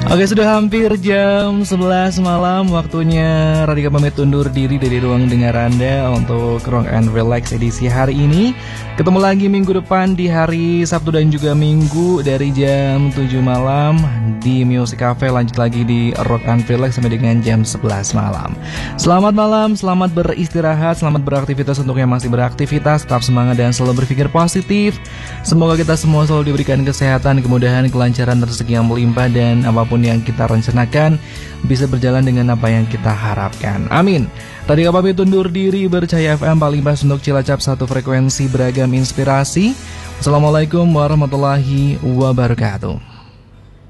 Oke, sudah hampir jam 11 malam. Waktunya Radika pamit undur diri dari ruang dengar Anda untuk Rock and Relax edisi hari ini. Ketemu lagi minggu depan di hari Sabtu dan juga Minggu dari jam 7 malam di Music Cafe. Lanjut lagi di Rock and Relax sampai dengan jam 11 malam. Selamat malam, selamat beristirahat, selamat beraktivitas untuk yang masih beraktivitas. Tetap semangat dan selalu berpikir positif. Semoga kita semua selalu diberikan kesehatan, kemudahan, kelancaran, rezeki yang melimpah, dan apapun yang kita rencanakan bisa berjalan dengan apa yang kita harapkan. Amin. Radika pamit undur diri. Bercahaya FM paling pas untuk Cilacap, satu frekuensi beragam inspirasi. Wassalamualaikum warahmatullahi wabarakatuh.